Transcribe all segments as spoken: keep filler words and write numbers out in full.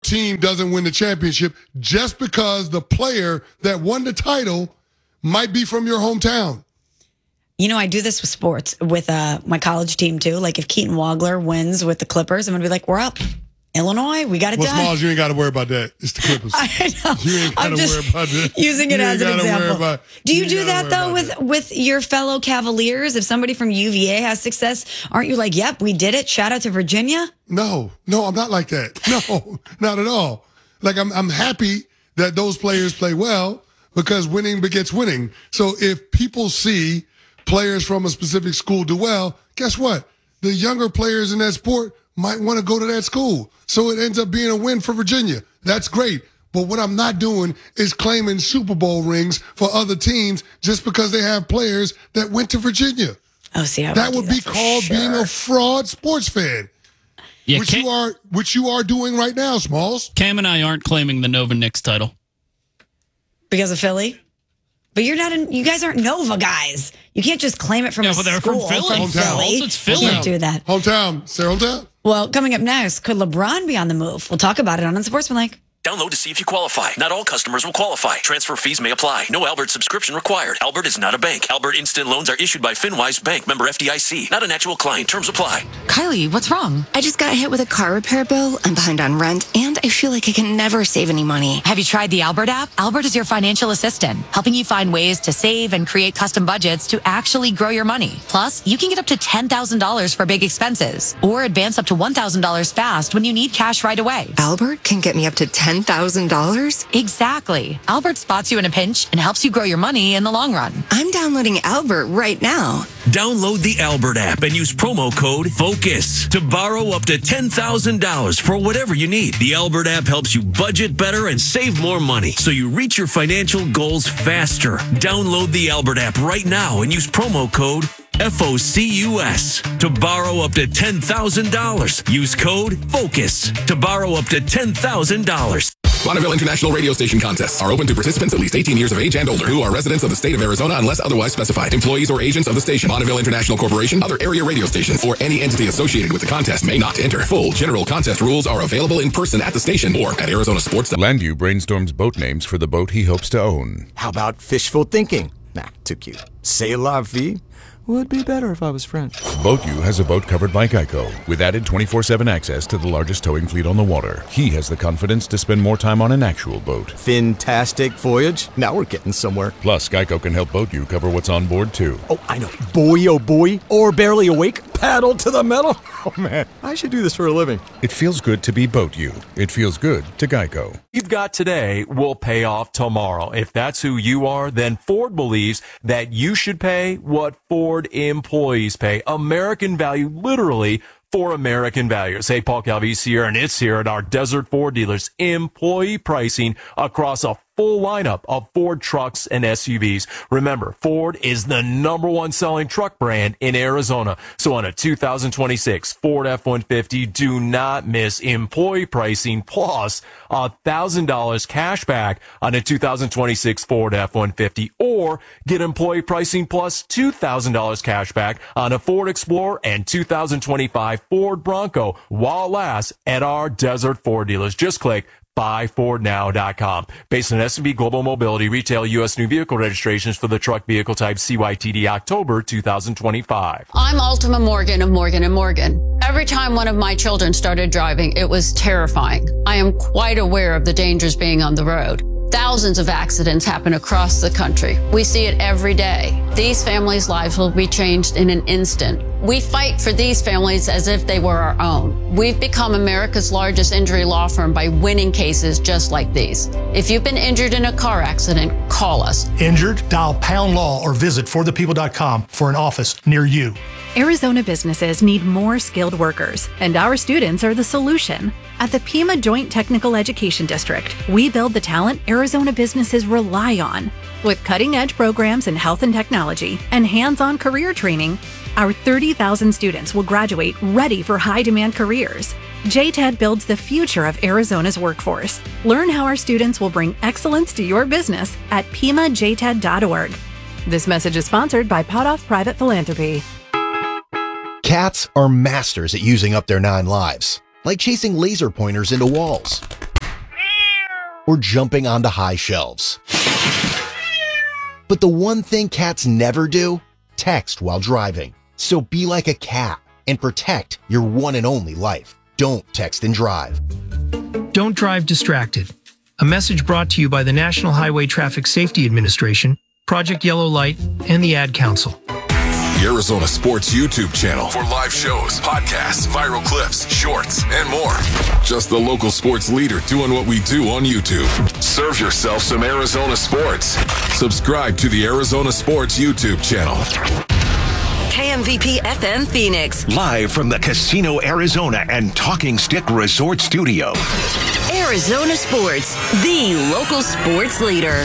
team doesn't win the championship just because the player that won the title might be from your hometown. You know, I do this with sports, with uh, my college team, too. Like, if Keaton Wagler wins with the Clippers, I'm going to be like, we're up. Illinois, we got it well, done. Smalls, you ain't got to worry about that. It's the Clippers. I know. You ain't got to worry about that. Using it you as an example. About, do you, you do that, though, with, that. with your fellow Cavaliers? If somebody from U V A has success, aren't you like, yep, we did it? Shout out to Virginia? No, no, I'm not like that. No, not at all. Like, I'm, I'm happy that those players play well because winning begets winning. So if people see players from a specific school do well, guess what? The younger players in that sport might want to go to that school. So it ends up being a win for Virginia. That's great. But what I'm not doing is claiming Super Bowl rings for other teams just because they have players that went to Virginia. Oh, see, I that would that be called sure. being a fraud sports fan. Yeah, which Cam, you are which you are doing right now, Smalls. Cam and I aren't claiming the Nova Knicks title. Because of Philly? But you're not in, you guys aren't Nova guys. You can't just claim it from yeah, a but they're school. from Philly. From hometown. Philly. Also, it's Philly. You can't do that. Hometown. Say hometown. Well, coming up next, could LeBron be on the move? We'll talk about it on Unsportsmanlike. Download to see if you qualify. Not all customers will qualify. Transfer fees may apply. No Albert subscription required. Albert is not a bank. Albert Instant Loans are issued by FinWise Bank, member F D I C. Not an actual client. Terms apply. Kylie, what's wrong? I just got hit with a car repair bill. I'm behind on rent, and I feel like I can never save any money. Have you tried the Albert app? Albert is your financial assistant, helping you find ways to save and create custom budgets to actually grow your money. Plus, you can get up to ten thousand dollars for big expenses, or advance up to one thousand dollars fast when you need cash right away. Albert can get me up to ten thousand dollars? Exactly. Albert spots you in a pinch and helps you grow your money in the long run. I'm downloading Albert right now. Download the Albert app and use promo code FOCUS to borrow up to ten thousand dollars for whatever you need. The Albert app helps you budget better and save more money so you reach your financial goals faster. Download the Albert app right now and use promo code F O C U S to borrow up to ten thousand dollars. Use code FOCUS to borrow up to ten thousand dollars. Bonneville International Radio Station contests are open to participants at least eighteen years of age and older who are residents of the state of Arizona unless otherwise specified. Employees or agents of the station, Bonneville International Corporation, other area radio stations, or any entity associated with the contest may not enter. Full general contest rules are available in person at the station or at Arizona Sports. Landu brainstorms boat names for the boat he hopes to own. How about fishful thinking? Nah, too cute. C'est la vie? Would be better if I was French. BoatU has a boat covered by Geico with added twenty-four seven access to the largest towing fleet on the water. He has the confidence to spend more time on an actual boat. Fantastic voyage. Now we're getting somewhere. Plus, Geico can help BoatU cover what's on board, too. Oh, I know. Boy, oh boy. Or barely awake. Paddle to the metal. Oh, man. I should do this for a living. It feels good to be BoatU. It feels good to Geico. You've got today will pay off tomorrow. If that's who you are, then Ford believes that you should pay what Ford employees pay. American value, literally, for American values. Hey, Paul Calvise here, and it's here at our Desert Ford dealers. Employee pricing across a full lineup of Ford trucks and S U Vs. Remember, Ford is the number one selling truck brand in Arizona. So on a two thousand twenty-six Ford F one fifty, do not miss employee pricing plus one thousand dollars cash back on a two thousand twenty-six Ford F one fifty, or get employee pricing plus two thousand dollars cash back on a Ford Explorer and two thousand twenty-five Ford Bronco while it lasts at our Desert Ford dealers. Just click buy ford now dot com. Based on S and P Global Mobility, retail U S new vehicle registrations for the truck vehicle type C Y T D October two thousand twenty-five. I'm Ultima Morgan of Morgan and Morgan. Every time one of my children started driving, it was terrifying. I am quite aware of the dangers being on the road. Thousands of accidents happen across the country. We see it every day. These families' lives will be changed in an instant. We fight for these families as if they were our own. We've become America's largest injury law firm by winning cases just like these. If you've been injured in a car accident, call us. Injured? Dial pound law or visit for the people dot com for an office near you. Arizona businesses need more skilled workers, and our students are the solution. At the Pima Joint Technical Education District, we build the talent Arizona businesses rely on. With cutting-edge programs in health and technology and hands-on career training, our thirty thousand students will graduate ready for high-demand careers. J T E D builds the future of Arizona's workforce. Learn how our students will bring excellence to your business at pima j t e d dot org. This message is sponsored by Potoff Private Philanthropy. Cats are masters at using up their nine lives, like chasing laser pointers into walls or jumping onto high shelves. But the one thing cats never do? Text while driving. So be like a cat and protect your one and only life. Don't text and drive. Don't drive distracted. A message brought to you by the National Highway Traffic Safety Administration, Project Yellow Light, and the Ad Council. The Arizona Sports YouTube channel for live shows, podcasts, viral clips, shorts, and more. Just the local sports leader doing what we do on YouTube. Serve yourself some Arizona sports. Subscribe to the Arizona Sports YouTube channel. K M V P F M Phoenix. Live from the Casino Arizona and Talking Stick Resort Studio. Arizona Sports, the local sports leader.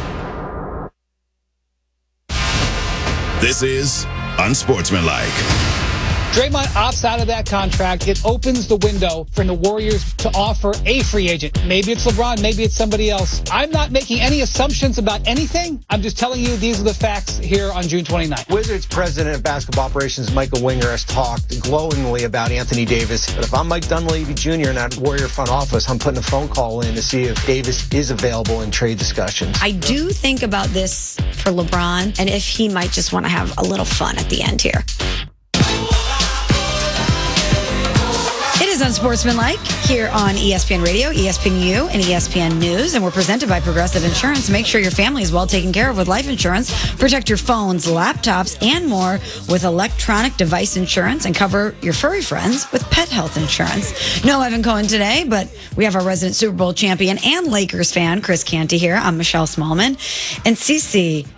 This is Unsportsmanlike. Draymond opts out of that contract. It opens the window for the Warriors to offer a free agent. Maybe it's LeBron, maybe it's somebody else. I'm not making any assumptions about anything. I'm just telling you these are the facts here on June twenty-ninth. Wizards president of basketball operations Michael Winger has talked glowingly about Anthony Davis. But if I'm Mike Dunleavy Junior in that Warrior front office, I'm putting a phone call in to see if Davis is available in trade discussions. I do think about this for LeBron and if he might just want to have a little fun at the end here. It is Unsportsmanlike here on E S P N Radio, E S P N U, and E S P N News, and we're presented by Progressive Insurance. Make sure your family is well taken care of with life insurance. Protect your phones, laptops, and more with electronic device insurance, and cover your furry friends with pet health insurance. No Evan Cohen today, but we have our resident Super Bowl champion and Lakers fan, Chris Canty, here. I'm Michelle Smallman. And Cece,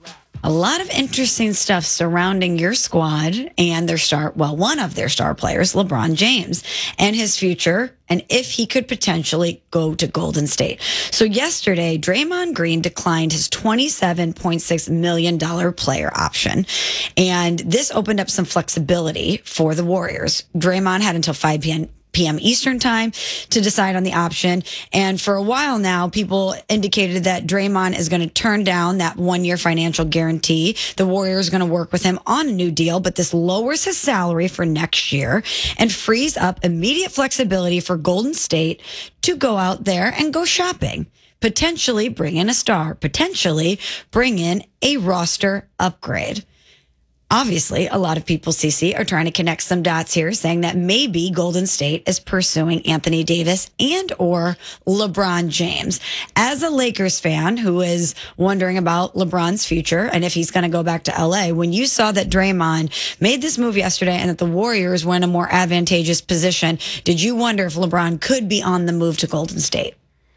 a lot of interesting stuff surrounding your squad and their star, well, one of their star players, LeBron James, and his future, and if he could potentially go to Golden State. So yesterday, Draymond Green declined his twenty-seven point six million dollars player option, and this opened up some flexibility for the Warriors. Draymond had until five p.m. p.m. Eastern time to decide on the option. And for a while now, people indicated that Draymond is going to turn down that one-year financial guarantee. The Warriors are going to work with him on a new deal, but this lowers his salary for next year and frees up immediate flexibility for Golden State to go out there and go shopping. Potentially bring in a star, potentially bring in a roster upgrade. Obviously, a lot of people, Cece, are trying to connect some dots here, saying that maybe Golden State is pursuing Anthony Davis and or LeBron James. As a Lakers fan who is wondering about LeBron's future and if he's going to go back to L A, when you saw that Draymond made this move yesterday and that the Warriors were in a more advantageous position, did you wonder if LeBron could be on the move to Golden State?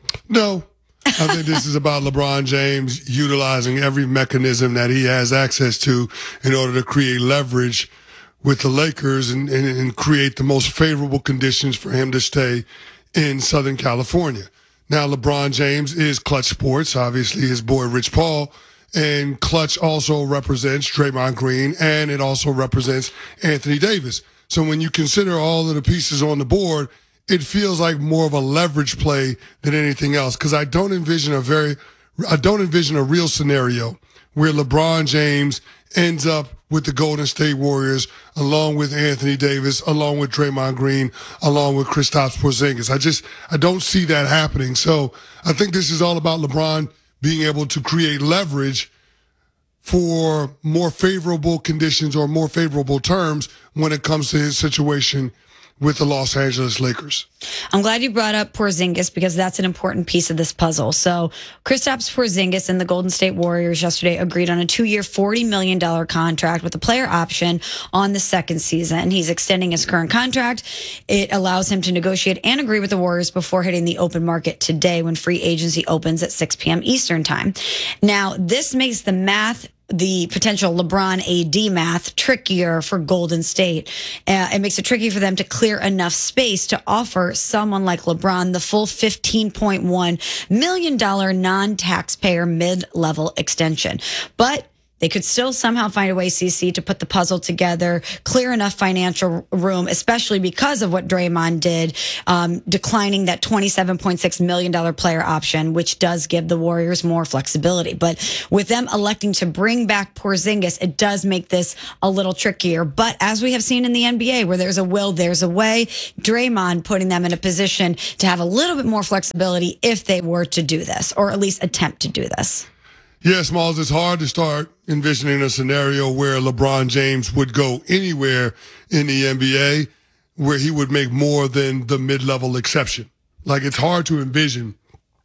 No. I think this is about LeBron James utilizing every mechanism that he has access to in order to create leverage with the Lakers and, and, and create the most favorable conditions for him to stay in Southern California. Now, LeBron James is Clutch Sports, obviously his boy Rich Paul, and Clutch also represents Draymond Green, and it also represents Anthony Davis. So when you consider all of the pieces on the board, it feels like more of a leverage play than anything else, because I don't envision a very, I don't envision a real scenario where LeBron James ends up with the Golden State Warriors along with Anthony Davis, along with Draymond Green, along with Kristaps Porzingis. I just, I don't see that happening. So I think this is all about LeBron being able to create leverage for more favorable conditions or more favorable terms when it comes to his situation with the Los Angeles Lakers. I'm glad you brought up Porzingis because that's an important piece of this puzzle. So Kristaps Porzingis and the Golden State Warriors yesterday agreed on a two-year, forty million dollars contract with a player option on the second season. He's extending his current contract. It allows him to negotiate and agree with the Warriors before hitting the open market today when free agency opens at six p.m. Eastern time. Now, this makes the math the potential LeBron A D math trickier for Golden State. Uh, it makes it tricky for them to clear enough space to offer someone like LeBron the full fifteen point one million dollars non-taxpayer mid-level extension. But They could still somehow find a way, C C, to put the puzzle together, clear enough financial room, especially because of what Draymond did, um, declining that twenty-seven point six million dollars player option, which does give the Warriors more flexibility. But with them electing to bring back Porzingis, it does make this a little trickier. But as we have seen in the N B A, where there's a will, there's a way, Draymond putting them in a position to have a little bit more flexibility if they were to do this, or at least attempt to do this. Yeah, Smalls, it's hard to start envisioning a scenario where LeBron James would go anywhere in the N B A where he would make more than the mid-level exception. Like, it's hard to envision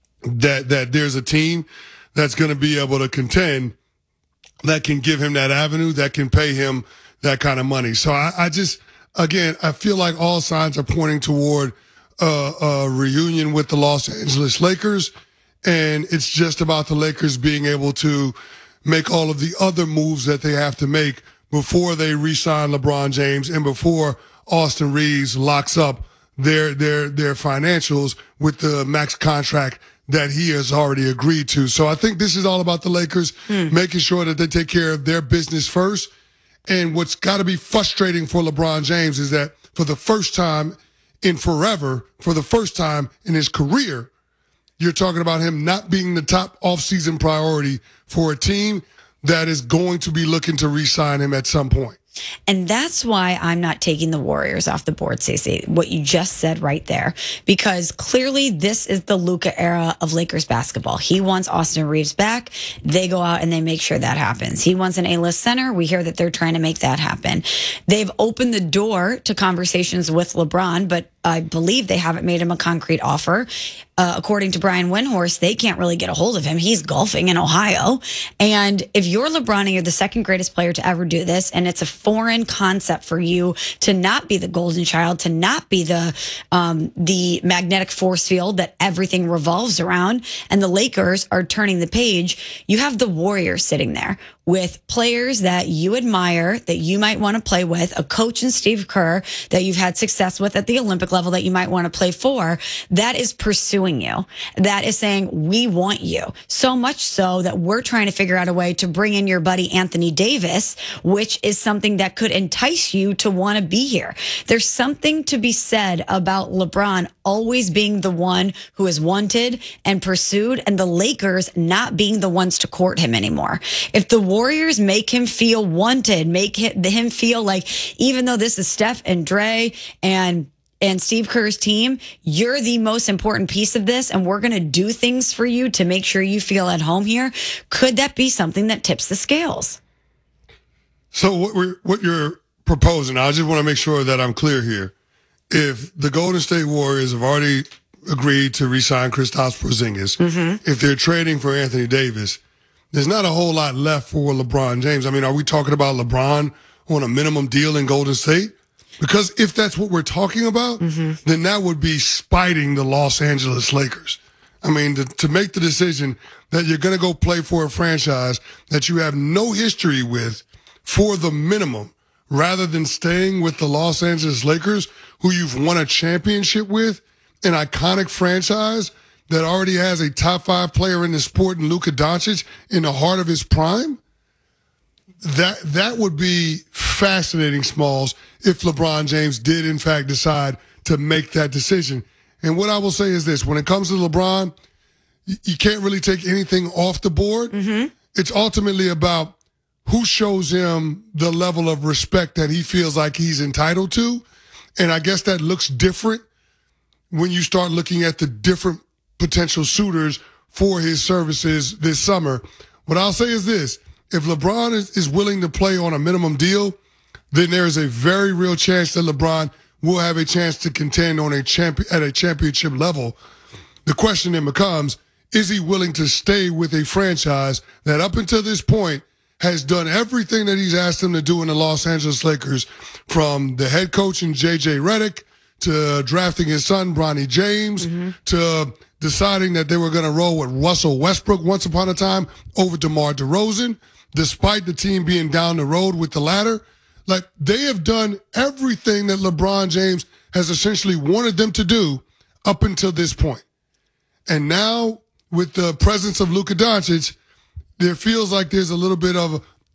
that that there's a team that's going to be able to contend that can give him that avenue, that can pay him that kind of money. So I, I just, again, I feel like all signs are pointing toward uh, a reunion with the Los Angeles Lakers. And it's just about the Lakers being able to make all of the other moves that they have to make before they re-sign LeBron James and before Austin Reeves locks up their their their financials with the max contract that he has already agreed to. So I think this is all about the Lakers mm. making sure that they take care of their business first. And what's got to be frustrating for LeBron James is that for the first time in forever, for the first time in his career, you're talking about him not being the top offseason priority for a team that is going to be looking to re-sign him at some point. And that's why I'm not taking the Warriors off the board, Stacey, what you just said right there, because clearly this is the Luka era of Lakers basketball. He wants Austin Reeves back. They go out and they make sure that happens. He wants an A-list center. We hear that they're trying to make that happen. They've opened the door to conversations with LeBron, but I believe they haven't made him a concrete offer. Uh, according to Brian Windhorst, they can't really get a hold of him. He's golfing in Ohio. And if you're LeBron and you're the second greatest player to ever do this, and it's a foreign concept for you to not be the golden child, to not be the um, the magnetic force field that everything revolves around, and the Lakers are turning the page, you have the Warriors sitting there with players that you admire, that you might want to play with, a coach in Steve Kerr that you've had success with at the Olympic level that you might want to play for, that is pursuing you. That is saying, we want you. So much so that we're trying to figure out a way to bring in your buddy Anthony Davis, which is something that could entice you to want to be here. There's something to be said about LeBron always being the one who is wanted and pursued, and the Lakers not being the ones to court him anymore. If the Warriors make him feel wanted, make him feel like, even though this is Steph and Dre and and Steve Kerr's team, you're the most important piece of this, and we're going to do things for you to make sure you feel at home here. Could that be something that tips the scales? So what we're what you're proposing, I just want to make sure that I'm clear here. If the Golden State Warriors have already agreed to re-sign Kristaps Porzingis, mm-hmm. if they're trading for Anthony Davis, there's not a whole lot left for LeBron James. I mean, are we talking about LeBron on a minimum deal in Golden State? Because if that's what we're talking about, mm-hmm. then that would be spiting the Los Angeles Lakers. I mean, to, to make the decision that you're going to go play for a franchise that you have no history with for the minimum, rather than staying with the Los Angeles Lakers, who you've won a championship with, an iconic franchise that already has a top five player in the sport in Luka Doncic in the heart of his prime. That that would be fascinating, Smalls, if LeBron James did, in fact, decide to make that decision. And what I will say is this. When it comes to LeBron, you, you can't really take anything off the board. Mm-hmm. It's ultimately about who shows him the level of respect that he feels like he's entitled to. And I guess that looks different when you start looking at the different potential suitors for his services this summer. What I'll say is this. If LeBron is, is willing to play on a minimum deal, then there is a very real chance that LeBron will have a chance to contend on a champion at a championship level. The question then becomes, is he willing to stay with a franchise that up until this point has done everything that he's asked him to do in the Los Angeles Lakers, from the head coach in J J Redick to drafting his son, Bronny James, mm-hmm. to deciding that they were going to roll with Russell Westbrook once upon a time over DeMar DeRozan, despite the team being down the road with the latter. Like, they have done everything that LeBron James has essentially wanted them to do up until this point. And now, with the presence of Luka Doncic, there feels like there's a little bit of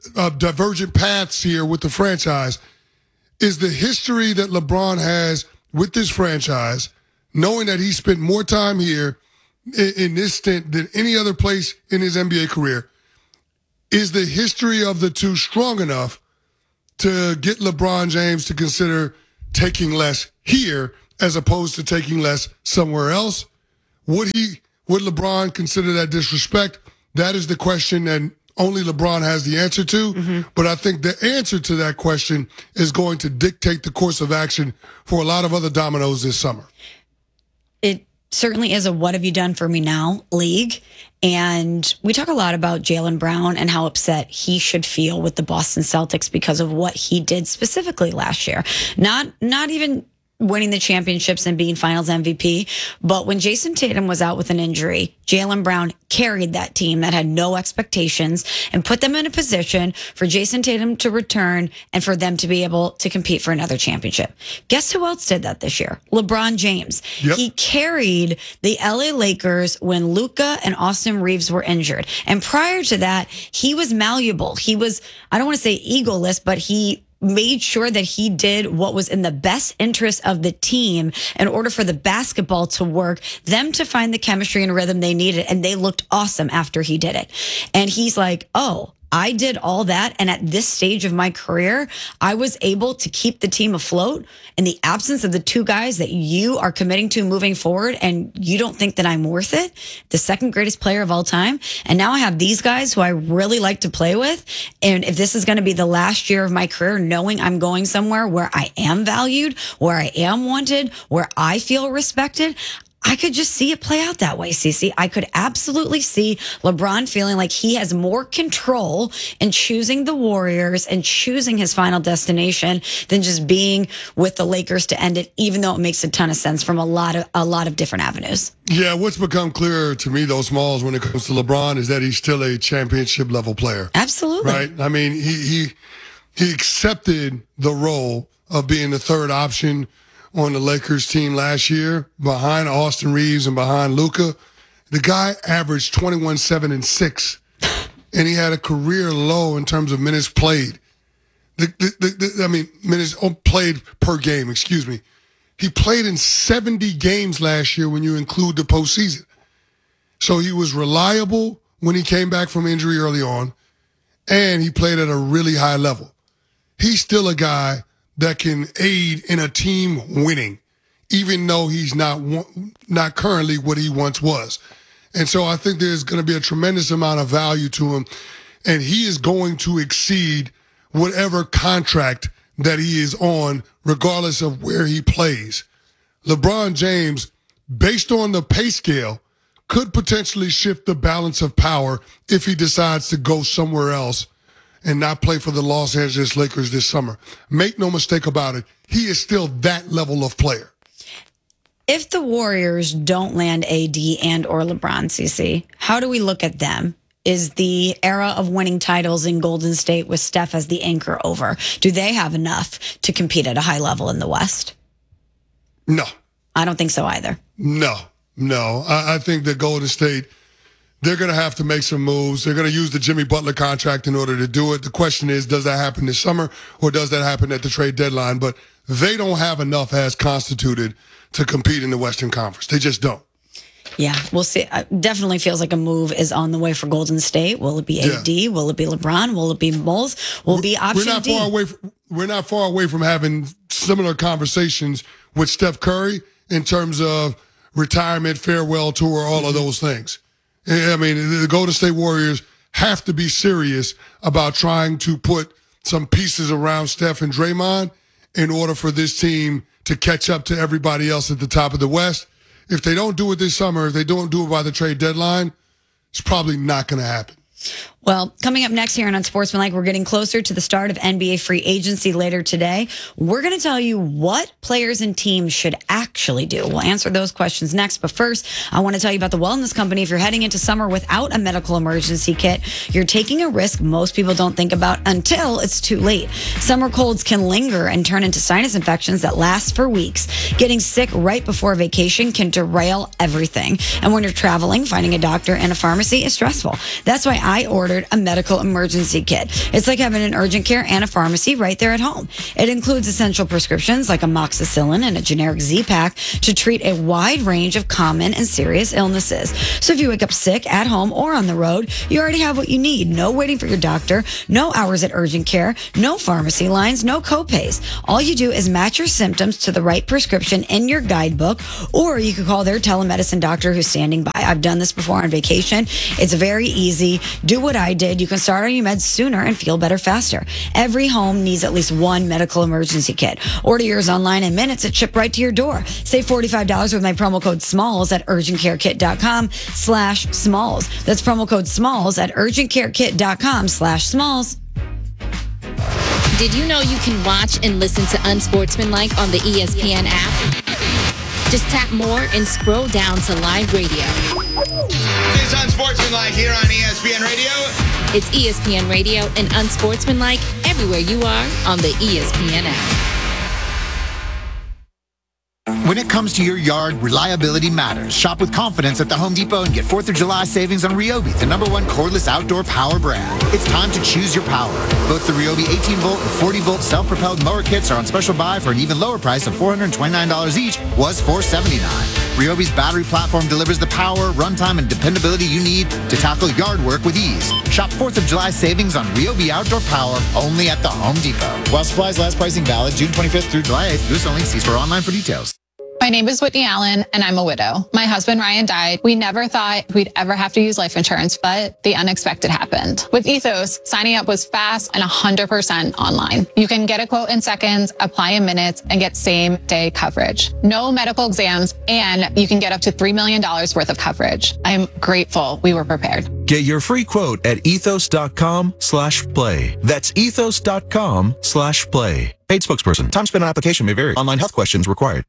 uh, divergent paths here with the franchise is the history that LeBron has with this franchise, knowing that he spent more time here in, in this stint than any other place in his N B A career. Is the history of the two strong enough to get LeBron James to consider taking less here as opposed to taking less somewhere else? Would he, would LeBron consider that disrespect? That is the question that only LeBron has the answer to. Mm-hmm. But I think the answer to that question is going to dictate the course of action for a lot of other dominoes this summer. It certainly is a what have you done for me now league. And we talk a lot about Jaylen Brown and how upset he should feel with the Boston Celtics because of what he did specifically last year. Not, not even winning the championships and being finals M V P. But when Jason Tatum was out with an injury, Jaylen Brown carried that team that had no expectations and put them in a position for Jason Tatum to return and for them to be able to compete for another championship. Guess who else did that this year? LeBron James. Yep. He carried the L A Lakers when Luka and Austin Reeves were injured. And prior to that, he was malleable. He was, I don't want to say egoless, but he made sure that he did what was in the best interest of the team in order for the basketball to work, them to find the chemistry and rhythm they needed. And they looked awesome after he did it. And he's like, oh, I did all that. And at this stage of my career, I was able to keep the team afloat in the absence of the two guys that you are committing to moving forward. And you don't think that I'm worth it. The second greatest player of all time. And now I have these guys who I really like to play with. And if this is going to be the last year of my career, knowing I'm going somewhere where I am valued, where I am wanted, where I feel respected, I could just see it play out that way, Cece. I could absolutely see LeBron feeling like he has more control in choosing the Warriors and choosing his final destination than just being with the Lakers to end it, even though it makes a ton of sense from a lot of a lot of different avenues. Yeah, what's become clearer to me, though, Smalls, when it comes to LeBron, is that he's still a championship level player. Absolutely. Right? I mean, he he he accepted the role of being the third option on the Lakers team last year, behind Austin Reeves and behind Luka. The guy averaged twenty-one, seven, and six, and he had a career low in terms of minutes played. The, the, the, the, I mean, minutes played per game, excuse me. He played in seventy games last year when you include the postseason. So he was reliable when he came back from injury early on, and he played at a really high level. He's still a guy that can aid in a team winning, even though he's not not currently what he once was. And so I think there's going to be a tremendous amount of value to him, and he is going to exceed whatever contract that he is on, regardless of where he plays. LeBron James, based on the pay scale, could potentially shift the balance of power if he decides to go somewhere else and not play for the Los Angeles Lakers this summer. Make no mistake about it, he is still that level of player. If the Warriors don't land A D and or LeBron, Cece, how do we look at them? Is the era of winning titles in Golden State with Steph as the anchor over? Do they have enough to compete at a high level in the West? No. I don't think so either. No, no. I, I think that Golden State, they're going to have to make some moves. They're going to use the Jimmy Butler contract in order to do it. The question is, does that happen this summer or does that happen at the trade deadline? But they don't have enough as constituted to compete in the Western Conference. They just don't. Yeah, we'll see. It definitely feels like a move is on the way for Golden State. Will it be A D? Yeah. Will it be LeBron? Will it be Moles? Will it be option we're not D? Far away from, we're not far away from having similar conversations with Steph Curry in terms of retirement, farewell tour, all mm-hmm. of those things. I mean, the Golden State Warriors have to be serious about trying to put some pieces around Steph and Draymond in order for this team to catch up to everybody else at the top of the West. If they don't do it this summer, if they don't do it by the trade deadline, it's probably not going to happen. Well, coming up next here on Unsportsmanlike, we're getting closer to the start of N B A free agency later today. We're going to tell you what players and teams should actually do. We'll answer those questions next. But first, I want to tell you about the Wellness Company. If you're heading into summer without a medical emergency kit, you're taking a risk most people don't think about until it's too late. Summer colds can linger and turn into sinus infections that last for weeks. Getting sick right before vacation can derail everything. And when you're traveling, finding a doctor and a pharmacy is stressful. That's why I order ordered a medical emergency kit. It's like having an urgent care and a pharmacy right there at home. It includes essential prescriptions like amoxicillin and a generic Z-Pack to treat a wide range of common and serious illnesses. So if you wake up sick at home or on the road, you already have what you need. No waiting for your doctor, no hours at urgent care, no pharmacy lines, no copays. All you do is match your symptoms to the right prescription in your guidebook, or you could call their telemedicine doctor who's standing by. I've done this before on vacation. It's very easy. Do what I did. You can start on your meds sooner and feel better faster. Every home needs at least one medical emergency kit. Order yours online in minutes. It shipped right to your door. Save forty-five dollars with my promo code SMALLS at urgentcarekit.com slash smalls. That's promo code SMALLS at urgentcarekit.com slash smalls. Did you know you can watch and listen to Unsportsmanlike on the E S P N app? Just tap more and scroll down to live radio. It's Unsportsmanlike here on E S P N Radio. It's E S P N Radio and Unsportsmanlike everywhere you are on the E S P N app. When it comes to your yard, reliability matters. Shop with confidence at the Home Depot and get fourth of July savings on Ryobi, the number one cordless outdoor power brand. It's time to choose your power. Both the Ryobi eighteen volt and forty volt self-propelled mower kits are on special buy for an even lower price of four hundred twenty-nine dollars each, was four hundred seventy-nine dollars. Ryobi's battery platform delivers the power, runtime, and dependability you need to tackle yard work with ease. Shop fourth of July savings on Ryobi outdoor power only at the Home Depot. While supplies last, pricing valid June twenty-fifth through July eighth. U S only. See store online for details. My name is Whitney Allen, and I'm a widow. My husband, Ryan, died. We never thought we'd ever have to use life insurance, but the unexpected happened. With Ethos, signing up was fast and one hundred percent online. You can get a quote in seconds, apply in minutes, and get same-day coverage. No medical exams, and you can get up to three million dollars worth of coverage. I'm grateful we were prepared. Get your free quote at ethos.com slash play. That's ethos.com slash play. Paid spokesperson. Time spent on application may vary. Online health questions required.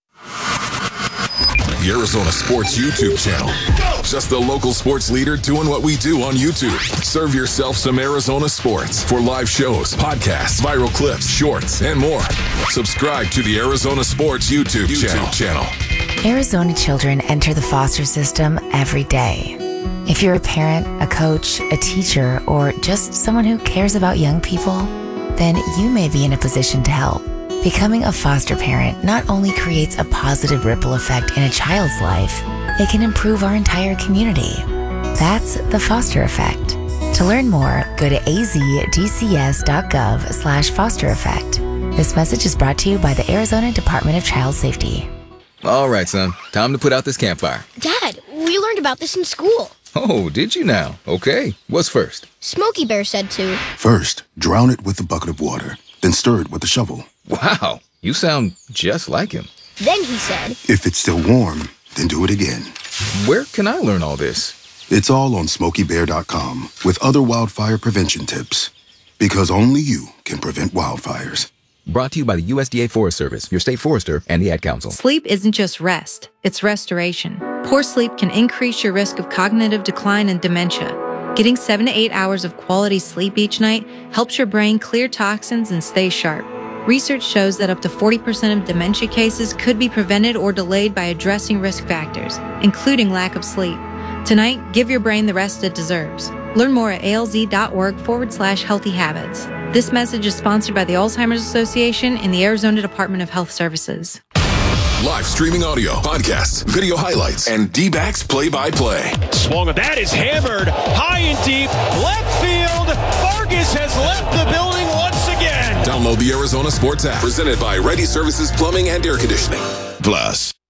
The Arizona Sports YouTube channel. Just the local sports leader doing what we do on YouTube. Serve yourself some Arizona sports for live shows, podcasts, viral clips, shorts, and more. Subscribe to the Arizona Sports YouTube, YouTube channel. channel. Arizona children enter the foster system every day. If you're a parent, a coach, a teacher, or just someone who cares about young people, then you may be in a position to help. Becoming a foster parent not only creates a positive ripple effect in a child's life, it can improve our entire community. That's the foster effect. To learn more, go to azdcs.gov slash foster effect. This message is brought to you by the Arizona Department of Child Safety. All right, son. Time to put out this campfire. Dad, we learned about this in school. Oh, did you now? Okay. What's first? Smokey Bear said to. First, drown it with a bucket of water, then stir it with a shovel. Wow, you sound just like him. Then he said, if it's still warm, then do it again. Where can I learn all this? It's all on smokey bear dot com with other wildfire prevention tips. Because only you can prevent wildfires. Brought to you by the U S D A Forest Service, your state forester, and the Ad Council. Sleep isn't just rest, it's restoration. Poor sleep can increase your risk of cognitive decline and dementia. Getting seven to eight hours of quality sleep each night helps your brain clear toxins and stay sharp. Research shows that up to forty percent of dementia cases could be prevented or delayed by addressing risk factors, including lack of sleep. Tonight, give your brain the rest it deserves. Learn more at alz.org forward slash healthy habits. This message is sponsored by the Alzheimer's Association and the Arizona Department of Health Services. Live streaming audio, podcasts, video highlights, and D-backs play-by-play. Swung at that is hammered high and deep left field. Vargas has left the building once again. Download the Arizona Sports app, presented by Ready Services Plumbing and Air Conditioning. Plus.